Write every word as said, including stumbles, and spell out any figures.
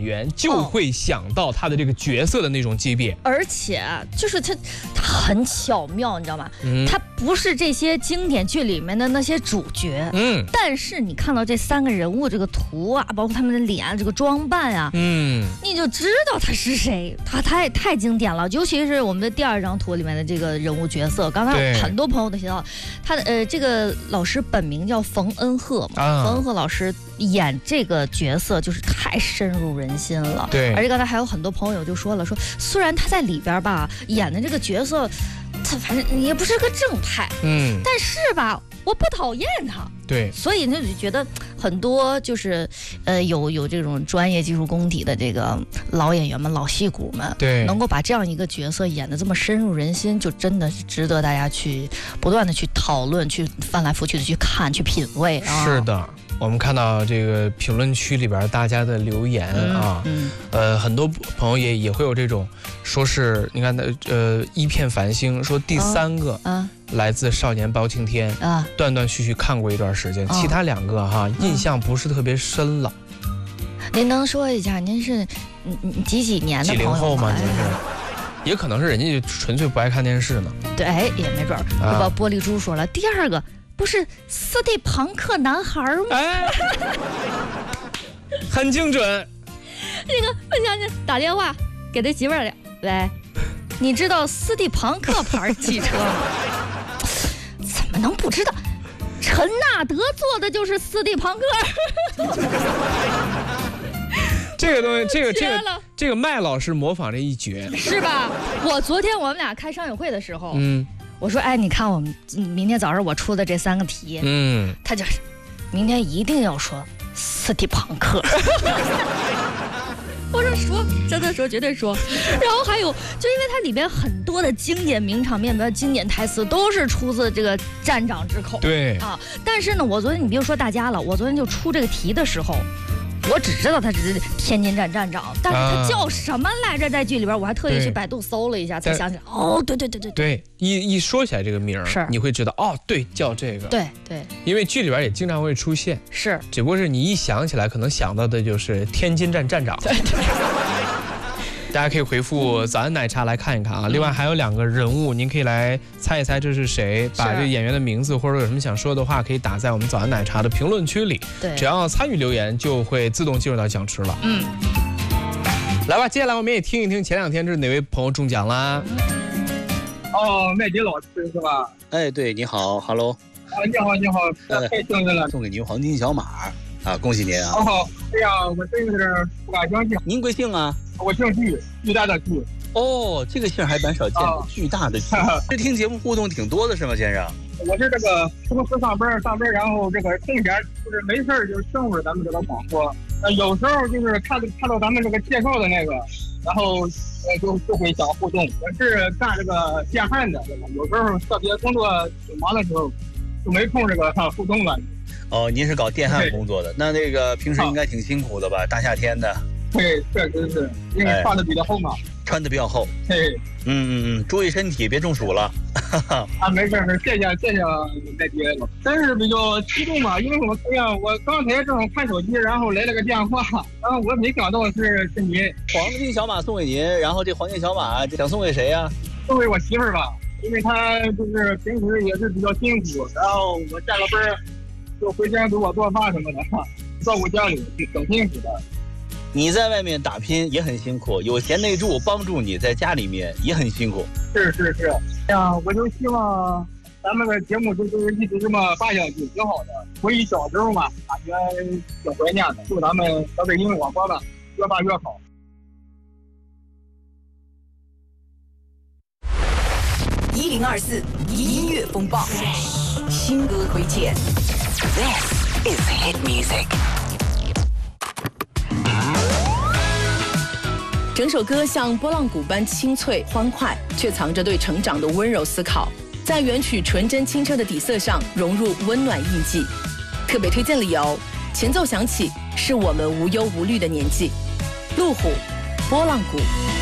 员就会想到他的这个角色的那种级别， 而且就是他他很巧妙，你知道吗？嗯，他不是这些经典剧里面的那些主角，嗯，但是你看到这三个人物这个图啊，包括他们的脸、这个装扮啊，嗯，你就知道他是谁，他太太经典了。尤其是我们的第二张图里面的这个人物角色，刚才很多朋友都提到，他的呃这个老师本名叫冯恩鹤嘛，啊、冯恩鹤老师演这个角色就是太深入人心了。 对， 而且刚才还有很多朋友就说了，说虽然他在里边吧演的这个角色，他反正也不是个正派，嗯，但是吧，我不讨厌他。 对， 所以呢就觉得很多就是呃有有这种专业技术功底的这个老演员们、老戏骨们， 对， 能够把这样一个角色演得这么深入人心，就真的是值得大家去不断的去讨论、去翻来覆去的去看、去品味啊。 是的。我们看到这个评论区里边大家的留言啊，嗯嗯、呃，很多朋友也也会有这种，说是你看的呃一片繁星说第三个啊来自少年包青天啊，断断续续看过一段时间，其他两个哈印象不是特别深了。 您能说一下您是嗯几几年的朋友吗？ 几零后吗？您是？也可能是人家就纯粹不爱看电视呢。 对，哎，也没准儿。把玻璃珠说了，第二个。不是斯蒂朋克男孩吗？哎， 很精准。 那个我想想，打电话给他媳妇儿，喂，你知道斯蒂朋克牌汽车吗？怎么能不知道？陈纳德做的就是斯蒂朋克。 这个东西，这个这个这个麦老师模仿这一绝， 是吧？我昨天我们俩开商友会的时候，嗯。我说，哎，你看我们明天早上我出的这三个题，嗯，他就是明天一定要说斯蒂朋克。我说说，真的说，绝对说。然后还有，就因为它里边很多的经典名场面的经典台词都是出自这个站长之口， 对啊。但是呢，我昨天你别说大家了，我昨天就出这个题的时候。我只知道他是天津站站长，但是他叫什么来着？在剧里边，我还特意去百度搜了一下，才想起来。哦，对对对对对，一一说起来这个名儿， 是你会知道哦，对，叫这个。 对对， 因为剧里边也经常会出现， 是， 只不过是你一想起来，可能想到的就是天津站站长。 对对。 大家可以回复早安奶茶来看一看啊。另外还有两个人物，您可以来猜一猜这是谁，把这个演员的名字或者有什么想说的话，可以打在我们早安奶茶的评论区里。 对， 只要参与留言，就会自动进入到奖池了。嗯，来吧，接下来我们也听一听前两天这是哪位朋友中奖啦？ 哦，麦迪老师是吧？ 哎，对，你好 ，Hello。 啊，你好，你好，太幸运了， 送给您黄金小马啊，恭喜您啊！ 哦，哎呀，我真是不敢相信。 您贵姓啊？ 我姓巨，巨大的巨。 哦，这个姓还蛮少见的，哦、巨大的巨。这听节目互动挺多的是吗，先生？ 我是这个公司上班上班，然后这个空闲就是没事儿就听会儿咱们这个广播。呃，有时候就是看看到咱们这个介绍的那个，然后呃就就会想互动。我是干这个电焊的，有时候特别工作挺忙的时候，就没空这个互动了。 哦，您是搞电焊工作的，那那个平时应该挺辛苦的吧？大夏天的。 对，确实是，因为穿的比较厚嘛。 穿的比较厚。 对。 嗯嗯嗯，注意身体，别中暑了。 啊，没事没事，谢谢谢谢再爹了。真是比较激动嘛，因为我哎呀，我刚才正好看手机，然后来了个电话，然后我没想到是是你。 黄金小马送给您，然后这黄金小马想送给谁呀、啊？ 送给我媳妇儿吧，因为她就是平时也是比较辛苦，然后我下个班就回家给我做饭什么的，照顾家里挺辛苦的。 你在外面打拼也很辛苦，有贤内助帮助你在家里面也很辛苦。 是是是，哎呀，我就希望咱们的节目就是一直这么办下去，挺好的。回忆小时候嘛，感觉挺怀念的。祝咱们河北音乐广播吧越办越好。 一零二四音乐风暴，新歌推荐。This is hit music。整首歌像拨浪鼓般清脆欢快，却藏着对成长的温柔思考，在原曲纯真清澈的底色上融入温暖印记。特别推荐理由：前奏响起，是我们无忧无虑的年纪。路虎，拨浪鼓。